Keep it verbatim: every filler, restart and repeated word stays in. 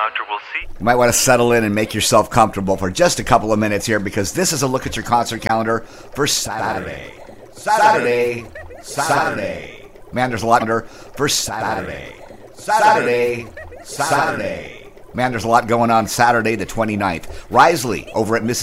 comfortable seat. You might want to settle in and make yourself comfortable for just a couple of minutes here, because this is a look at your concert calendar for Saturday. Saturday. Saturday. Man, there's a lot under for Saturday. Saturday. Saturday. Man, there's a lot going on Saturday the twenty-ninth. Risley over at Mississippi.